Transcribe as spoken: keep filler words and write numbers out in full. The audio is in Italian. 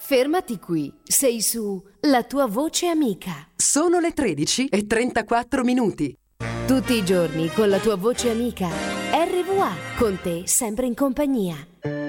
Fermati qui, sei su La tua voce amica. Sono le tredici e trentaquattro minuti. Tutti i giorni con La tua voce amica. R V A, con te sempre in compagnia.